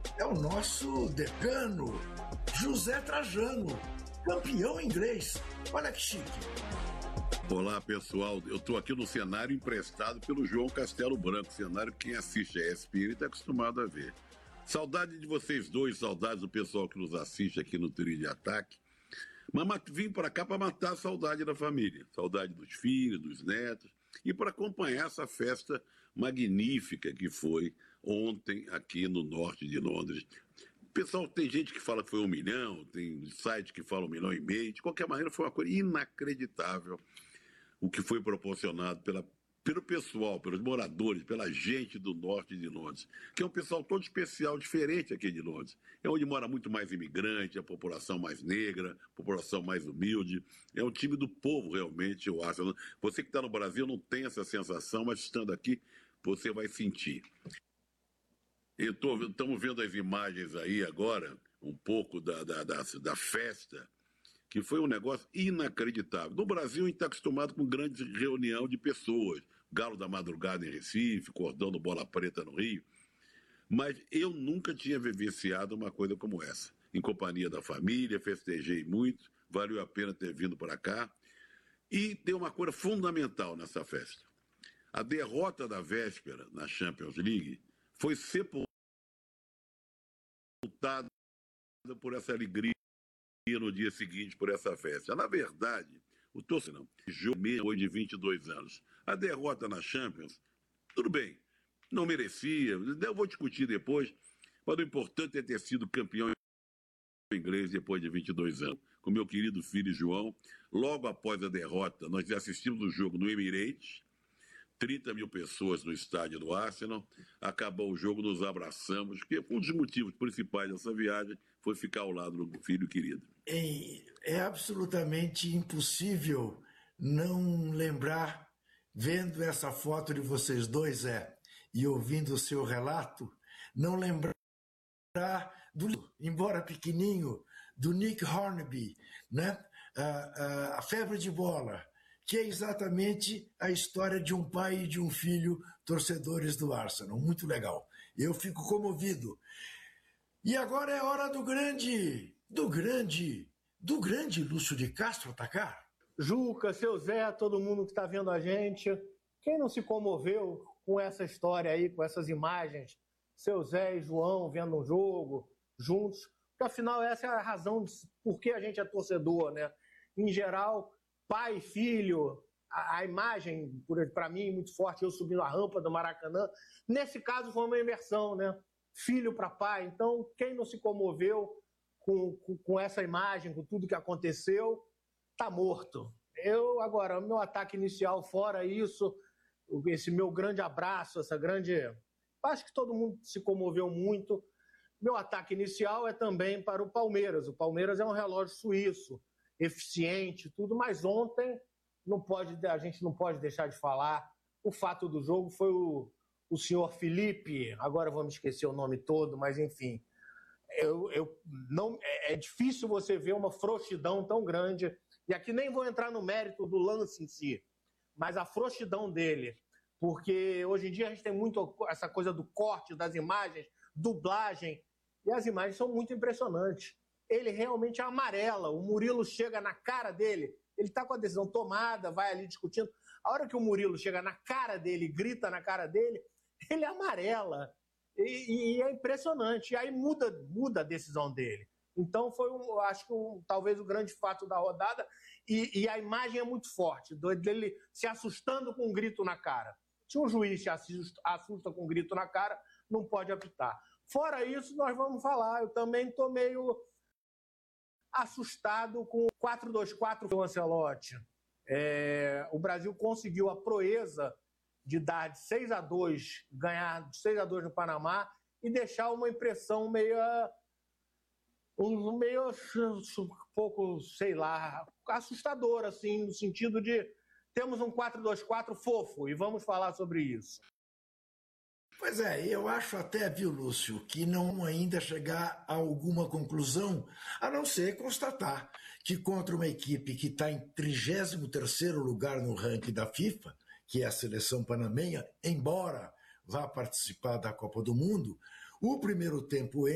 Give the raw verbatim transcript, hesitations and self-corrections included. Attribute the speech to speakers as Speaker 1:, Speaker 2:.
Speaker 1: é o nosso decano, José Trajano, campeão inglês. Olha que chique.
Speaker 2: Olá, pessoal. Eu estou aqui no cenário emprestado pelo João Castelo Branco, cenário que quem assiste a E S P N está acostumado a ver. Saudade de vocês dois, saudades do pessoal que nos assiste aqui no Trio de Ataque. Mas vim para cá para matar a saudade da família, saudade dos filhos, dos netos, e para acompanhar essa festa magnífica que foi ontem aqui no norte de Londres. Pessoal, tem gente que fala que foi um milhão, tem site que fala um milhão e meio, de qualquer maneira foi uma coisa inacreditável o que foi proporcionado pela, pelo pessoal, pelos moradores, pela gente do norte de Londres, que é um pessoal todo especial, diferente aqui de Londres. É onde mora muito mais imigrante, a população mais negra, a população mais humilde. É um time do povo, realmente, eu acho. Você que está no Brasil não tem essa sensação, mas estando aqui, você vai sentir. Estamos vendo as imagens aí agora, um pouco da, da, da, da festa, que foi um negócio inacreditável. No Brasil, a gente está acostumado com grande reunião de pessoas. Galo da Madrugada em Recife, Cordão do Bola Preta no Rio. Mas eu nunca tinha vivenciado uma coisa como essa. Em companhia da família, festejei muito, valeu a pena ter vindo para cá. E tem uma coisa fundamental nessa festa. A derrota da véspera na Champions League foi sepultada por essa alegria no dia seguinte, por essa festa. Na verdade, o torcedor jogo foi de vinte e dois anos. A derrota na Champions, tudo bem, não merecia, eu vou discutir depois, mas o importante é ter sido campeão inglês depois de vinte e dois anos. Com meu querido filho João, logo após a derrota, nós assistimos o jogo no Emirates, trinta mil pessoas no estádio do Arsenal, acabou o jogo, nos abraçamos, porque um dos motivos principais dessa viagem foi ficar ao lado do filho querido.
Speaker 1: É, é absolutamente impossível não lembrar, vendo essa foto de vocês dois, é, e ouvindo o seu relato, não lembrar do, embora pequenininho, do Nick Hornby, né? a, a, a febre de bola, que é exatamente a história de um pai e de um filho torcedores do Arsenal. Muito legal. Eu fico comovido. E agora é hora do grande, do grande, do grande Lúcio de Castro atacar.
Speaker 3: Juca, seu Zé, todo mundo que está vendo a gente, quem não se comoveu com essa história aí, com essas imagens, seu Zé e João vendo um jogo juntos, porque afinal essa é a razão de por que a gente é torcedor, né? Em geral, pai e filho, a, a imagem, para mim, muito forte, eu subindo a rampa do Maracanã. Nesse caso, foi uma imersão, né? Filho para pai. Então, quem não se comoveu com, com, com essa imagem, com tudo que aconteceu, tá morto. Eu, agora, meu ataque inicial, fora isso, esse meu grande abraço, essa grande... Acho que todo mundo se comoveu muito. Meu ataque inicial é também para o Palmeiras. O Palmeiras é um relógio suíço, eficiente, tudo, mas ontem não pode, a gente não pode deixar de falar. O fato do jogo foi o, o senhor Felipe, agora vou me esquecer o nome todo, mas enfim, eu, eu, não, é, é difícil você ver uma frouxidão tão grande, e aqui nem vou entrar no mérito do lance em si, mas a frouxidão dele, porque hoje em dia a gente tem muito essa coisa do corte das imagens, dublagem, e as imagens são muito impressionantes. Ele realmente é amarela, o Murilo chega na cara dele, ele está com a decisão tomada, vai ali discutindo. A hora que o Murilo chega na cara dele, grita na cara dele, ele é amarela. E, e é impressionante. E aí muda, muda a decisão dele. Então foi, um, acho que um, talvez o grande fato da rodada. E, e a imagem é muito forte, dele se assustando com um grito na cara. Se um juiz se assusta, assusta com um grito na cara, não pode apitar. Fora isso, nós vamos falar. Eu também estou meio assustado com o quatro dois quatro do Ancelotti. É, o Brasil conseguiu a proeza de dar de seis a dois, ganhar de seis a dois no Panamá e deixar uma impressão meio, um, meio um pouco, sei lá, assustadora, assim, no sentido de temos um quatro dois quatro fofo e vamos falar sobre isso.
Speaker 1: Pois é, eu acho até, viu, Lúcio, que não ainda chegar a alguma conclusão, a não ser constatar que contra uma equipe que está em trigésimo terceiro lugar no ranking da FIFA, que é a seleção panamenha, embora vá participar da Copa do Mundo, o primeiro tempo